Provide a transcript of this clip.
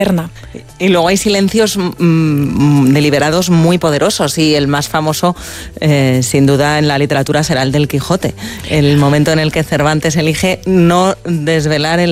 Y luego hay silencios deliberados muy poderosos, y el más famoso, sin duda, en la literatura será el del Quijote. El momento en el que Cervantes elige no desvelar el